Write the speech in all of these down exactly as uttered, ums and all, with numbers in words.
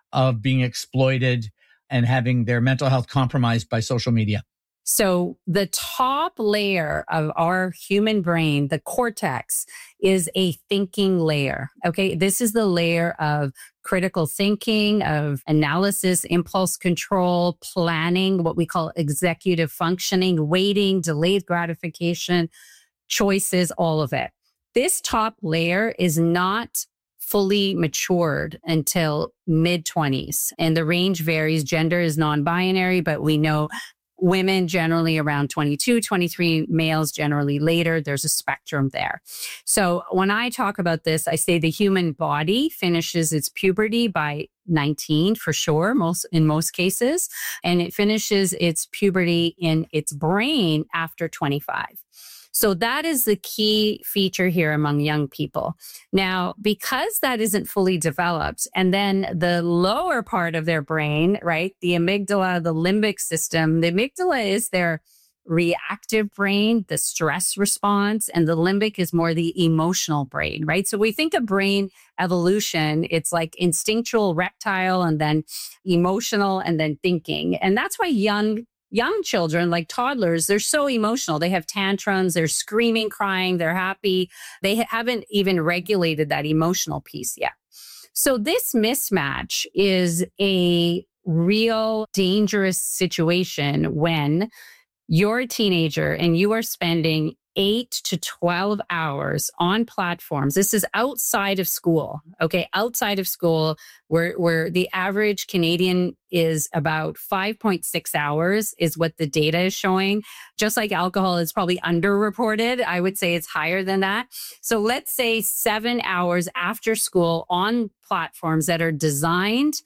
of being exploited and having their mental health compromised by social media? So the top layer of our human brain, the cortex, is a thinking layer. Okay. This is the layer of critical thinking, of analysis, impulse control, planning, what we call executive functioning, waiting, delayed gratification, choices, all of it. This top layer is not fully matured until mid twenties. And the range varies. Gender is non-binary, but we know women generally around twenty-two, twenty-three, males generally later. There's a spectrum there. So when I talk about this, I say the human body finishes its puberty by nineteen for sure, most in most cases, and it finishes its puberty in its brain after twenty-five. So that is the key feature here among young people. Now, because that isn't fully developed, and then the lower part of their brain, right, the amygdala, the limbic system, the amygdala is their reactive brain, the stress response, and the limbic is more the emotional brain, right? So we think of brain evolution, it's like instinctual reptile and then emotional and then thinking. And that's why young Young children, like toddlers, they're so emotional. They have tantrums, they're screaming, crying, they're happy. They ha- haven't even regulated that emotional piece yet. So this mismatch is a real dangerous situation when you're a teenager and you are spending eight to twelve hours on platforms. This is outside of school. Okay. Outside of school, where, where the average Canadian is about five point six hours is what the data is showing. Just like alcohol is probably underreported, I would say it's higher than that. So let's say seven hours after school on platforms that are designed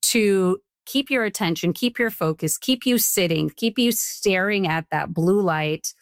to keep your attention, keep your focus, keep you sitting, keep you staring at that blue light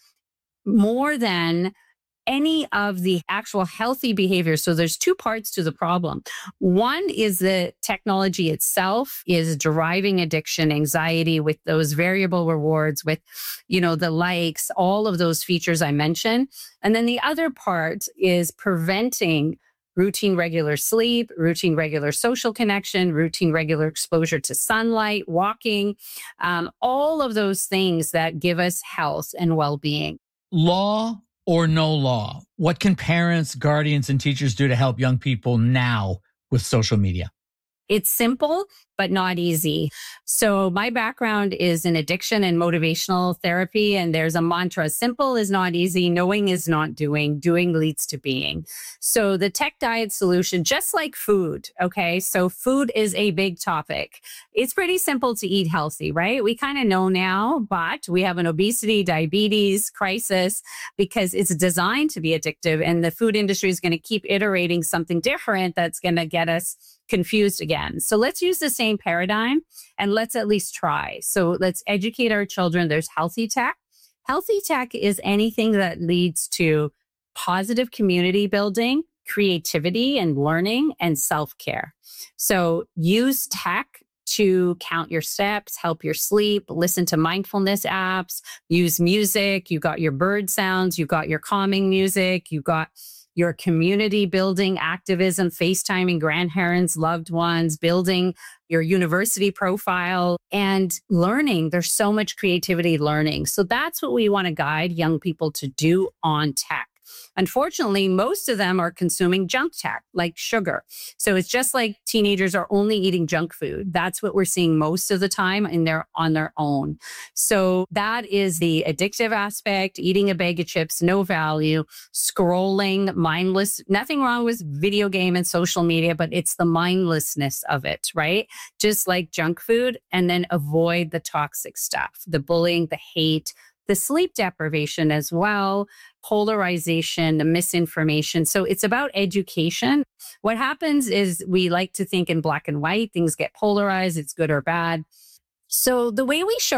more than any of the actual healthy behaviors. So there's two parts to the problem. One is the technology itself is driving addiction, anxiety with those variable rewards, with, you know, the likes, all of those features I mentioned. And then the other part is preventing routine regular sleep, routine regular social connection, routine regular exposure to sunlight, walking, um, all of those things that give us health and well-being. Law or no law? What can parents, guardians, and teachers do to help young people now with social media? It's simple, but not easy. So my background is in addiction and motivational therapy. And there's a mantra: simple is not easy. Knowing is not doing. Doing leads to being. So the tech diet solution, just like food. Okay. So food is a big topic. It's pretty simple to eat healthy, right? We kind of know now, but we have an obesity, diabetes crisis because it's designed to be addictive. And the food industry is going to keep iterating something different that's going to get us confused again. So let's use the same paradigm and let's at least try. So let's educate our children. There's healthy tech. Healthy tech is anything that leads to positive community building, creativity and learning, and self-care. So use tech to count your steps, help your sleep, listen to mindfulness apps, use music. You got your bird sounds, you got your calming music, you got your community building activism, FaceTiming grandparents, loved ones, building your university profile and learning. There's so much creativity learning. So that's what we want to guide young people to do on tech. Unfortunately, most of them are consuming junk tech like sugar. So it's just like teenagers are only eating junk food. That's what we're seeing most of the time, and they're on their own. So that is the addictive aspect: eating a bag of chips, no value, scrolling, mindless. Nothing wrong with video game and social media, but it's the mindlessness of it, right? Just like junk food. And then avoid the toxic stuff, the bullying, the hate, the sleep deprivation as well, polarization, the misinformation. So it's about education. What happens is we like to think in black and white. Things get polarized. It's good or bad. So the way we show up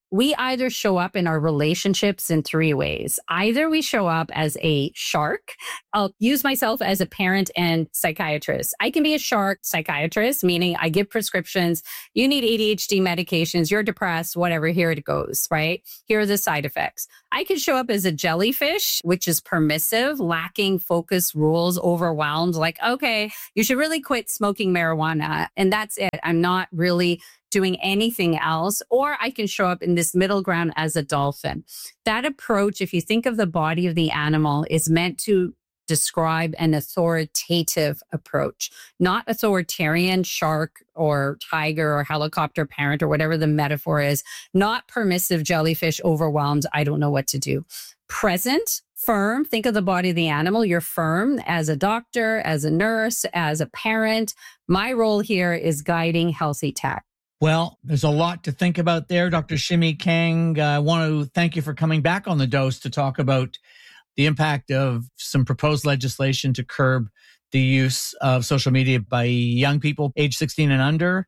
we either show up in our relationships in three ways. Either we show up as a shark. I'll use myself as a parent and psychiatrist. I can be a shark psychiatrist, meaning I give prescriptions. You need A D H D medications. You're depressed, whatever. Here it goes, right? Here are the side effects. I can show up as a jellyfish, which is permissive, lacking focus, rules, overwhelmed. Like, okay, you should really quit smoking marijuana. And that's it. I'm not really doing anything else. Or I can show up in this middle ground as a dolphin. That approach, if you think of the body of the animal, is meant to describe an authoritative approach, not authoritarian shark or tiger or helicopter parent or whatever the metaphor is, not permissive jellyfish overwhelmed. I don't know what to do. Present, firm. Think of the body of the animal. You're firm as a doctor, as a nurse, as a parent. My role here is guiding healthy tech. Well, there's a lot to think about there. Doctor Shimi Kang, I want to thank you for coming back on The Dose to talk about the impact of some proposed legislation to curb the use of social media by young people age sixteen and under.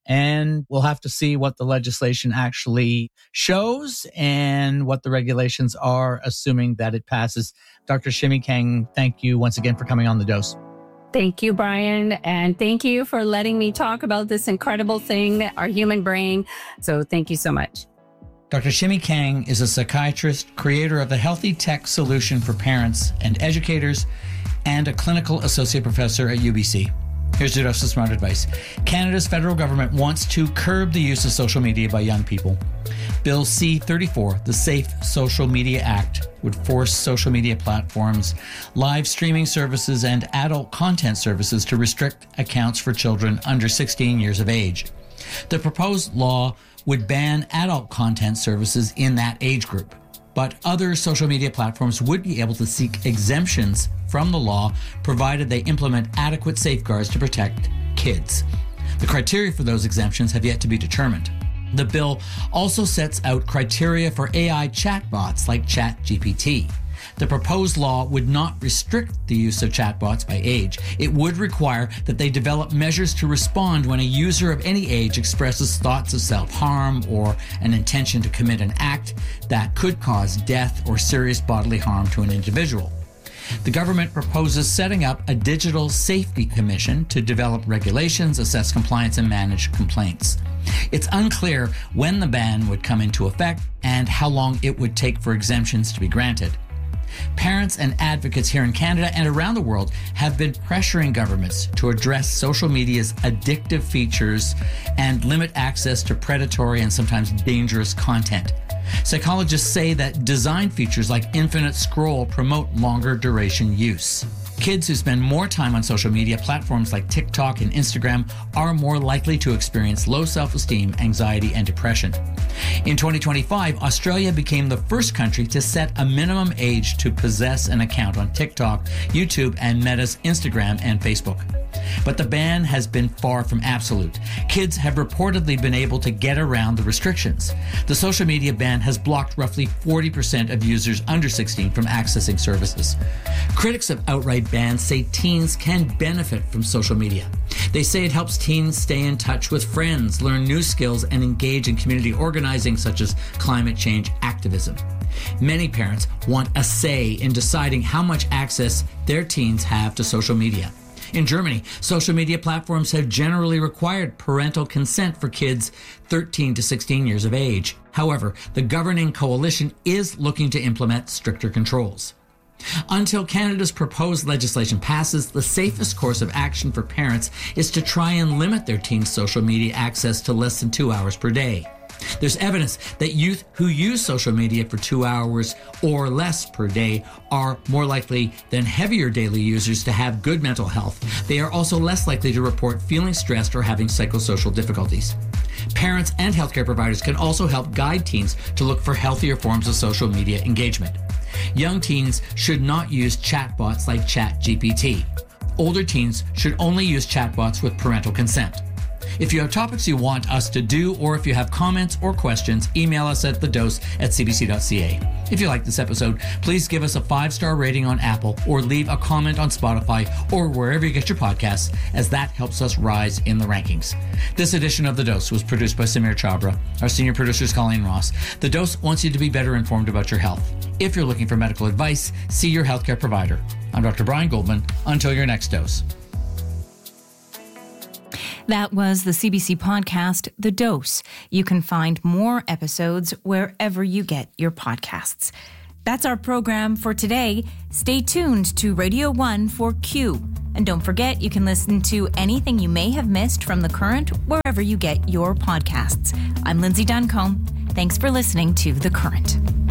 And we'll have to see what the legislation actually shows and what the regulations are, assuming that it passes. Doctor Shimi Kang, thank you once again for coming on The Dose. Thank you, Brian. And thank you for letting me talk about this incredible thing, our human brain. So thank you so much. Doctor Shimi Kang is a psychiatrist, creator of the Healthy Tech Solution for Parents and Educators, and a clinical associate professor at U B C. Here's your dose of smart advice. Canada's federal government wants to curb the use of social media by young people. Bill C thirty-four, the Safe Social Media Act, would force social media platforms, live streaming services, and adult content services to restrict accounts for children under sixteen years of age. The proposed law would ban adult content services in that age group, but other social media platforms would be able to seek exemptions from the law, provided they implement adequate safeguards to protect kids. The criteria for those exemptions have yet to be determined. The bill also sets out criteria for A I chatbots like ChatGPT. The proposed law would not restrict the use of chatbots by age. It would require that they develop measures to respond when a user of any age expresses thoughts of self-harm or an intention to commit an act that could cause death or serious bodily harm to an individual. The government proposes setting up a digital safety commission to develop regulations, assess compliance, and manage complaints. It's unclear when the ban would come into effect and how long it would take for exemptions to be granted. Parents and advocates here in Canada and around the world have been pressuring governments to address social media's addictive features and limit access to predatory and sometimes dangerous content. Psychologists say that design features like infinite scroll promote longer duration use. Kids who spend more time on social media platforms like TikTok and Instagram are more likely to experience low self-esteem, anxiety, and depression. In twenty twenty-five, Australia became the first country to set a minimum age to possess an account on TikTok, YouTube, and Meta's Instagram and Facebook. But the ban has been far from absolute. Kids have reportedly been able to get around the restrictions. The social media ban has blocked roughly forty percent of users under sixteen from accessing services. Critics of outright bans say teens can benefit from social media. They say it helps teens stay in touch with friends, learn new skills, and engage in community organizing such as climate change activism. Many parents want a say in deciding how much access their teens have to social media. In Germany, social media platforms have generally required parental consent for kids thirteen to sixteen years of age. However, the governing coalition is looking to implement stricter controls. Until Canada's proposed legislation passes, the safest course of action for parents is to try and limit their teens' social media access to less than two hours per day. There's evidence that youth who use social media for two hours or less per day are more likely than heavier daily users to have good mental health. They are also less likely to report feeling stressed or having psychosocial difficulties. Parents and healthcare providers can also help guide teens to look for healthier forms of social media engagement. Young teens should not use chatbots like ChatGPT. Older teens should only use chatbots with parental consent. If you have topics you want us to do, or if you have comments or questions, email us at the dose at c b c dot c a. If you like this episode, please give us a five-star rating on Apple or leave a comment on Spotify or wherever you get your podcasts, as that helps us rise in the rankings. This edition of The Dose was produced by Samir Chabra. Our senior producer is Colleen Ross. The Dose wants you to be better informed about your health. If you're looking for medical advice, see your healthcare provider. I'm Doctor Brian Goldman. Until your next dose. That was the C B C podcast, The Dose. You can find more episodes wherever you get your podcasts. That's our program for today. Stay tuned to Radio one for Q. And don't forget, you can listen to anything you may have missed from The Current wherever you get your podcasts. I'm Lindsay Duncombe. Thanks for listening to The Current.